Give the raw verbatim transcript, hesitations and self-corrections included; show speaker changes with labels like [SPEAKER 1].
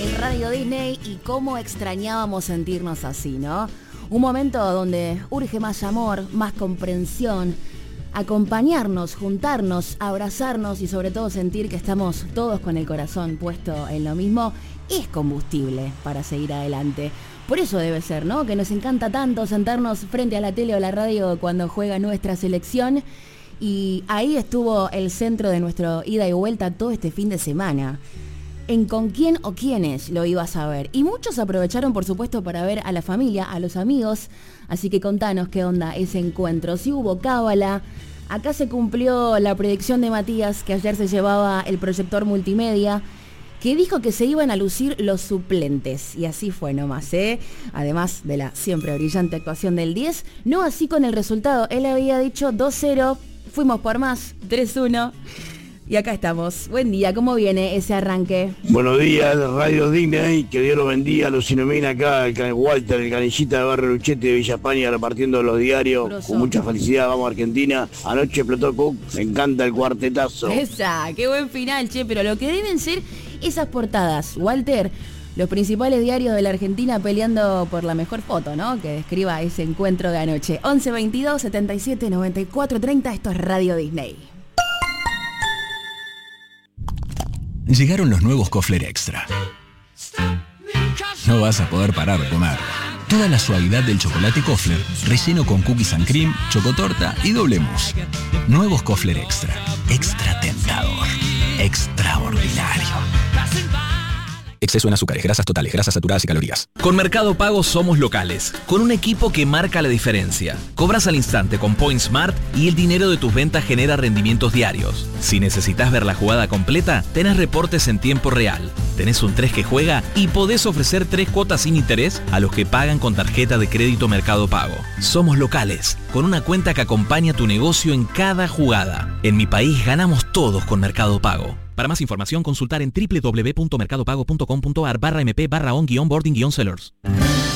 [SPEAKER 1] en Radio Disney y cómo extrañábamos sentirnos así, ¿no? Un momento donde urge más amor, más comprensión, acompañarnos, juntarnos, abrazarnos y sobre todo sentir que estamos todos con el corazón puesto en lo mismo, es combustible para seguir adelante. Por eso debe ser, ¿no? Que nos encanta tanto sentarnos frente a la tele o la radio cuando juega nuestra selección. Y ahí estuvo el centro de nuestro ida y vuelta todo este fin de semana. En con quién o quiénes lo ibas a ver. Y muchos aprovecharon, por supuesto, para ver a la familia, a los amigos. Así que contanos qué onda ese encuentro. Si hubo cábala. Acá se cumplió la predicción de Matías, que ayer se llevaba el proyector multimedia, que dijo que se iban a lucir los suplentes. Y así fue nomás, ¿eh? Además de la siempre brillante actuación del diez. No así con el resultado. Él había dicho dos cero. Fuimos por más. tres uno. Y acá estamos. Buen día, ¿cómo viene ese arranque?
[SPEAKER 2] Buenos días, Radio Disney, que Dios los bendiga, Lucinomina acá, el Walter, el canillita de Barrio Luchete de Villa España, repartiendo los diarios, Grosso. Con mucha felicidad, vamos a Argentina. Anoche explotó Cook, me encanta el cuartetazo.
[SPEAKER 1] Esa, qué buen final, che, pero lo que deben ser esas portadas, Walter, los principales diarios de la Argentina peleando por la mejor foto, ¿no? Que describa ese encuentro de anoche. once veintidós setenta y siete noventa y cuatro treinta, esto es Radio Disney.
[SPEAKER 3] Llegaron los nuevos Kofler Extra. No vas a poder parar de comer. Toda la suavidad del chocolate Kofler, relleno con cookies and cream, chocotorta y doble mousse. Nuevos Kofler Extra. Extra tentador. Extraordinario. Exceso en azúcares, grasas totales, grasas saturadas y calorías.
[SPEAKER 4] Con Mercado Pago somos locales, con un equipo que marca la diferencia. Cobras al instante con Point Smart y el dinero de tus ventas genera rendimientos diarios. Si necesitas ver la jugada completa, tenés reportes en tiempo real. Tenés un tres que juega y podés ofrecer tres cuotas sin interés a los que pagan con tarjeta de crédito Mercado Pago. Somos locales, con una cuenta que acompaña tu negocio en cada jugada. En mi país ganamos todos con Mercado Pago. Para más información, consultar en doble u doble u doble u punto mercado pago punto com punto a r barra m p barra on guión boarding guión sellers.